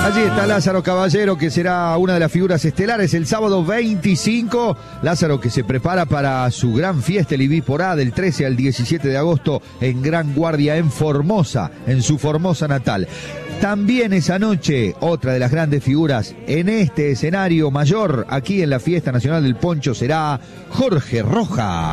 Allí está Lázaro Caballero, que será una de las figuras estelares el sábado 25. Lázaro, que se prepara para su gran fiesta, el Ibiporá, del 13 al 17 de agosto en Gran Guardia, en Formosa, en su Formosa natal. También esa noche, otra de las grandes figuras en este escenario mayor, aquí en la Fiesta Nacional del Poncho, será Jorge Rojas.